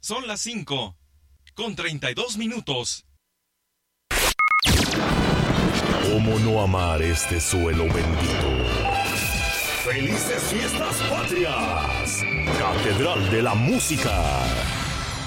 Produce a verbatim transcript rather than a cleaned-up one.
Son las cinco, con treinta y dos minutos. ¿Cómo no amar este suelo bendito? ¡Felices Fiestas Patrias! Catedral de la Música.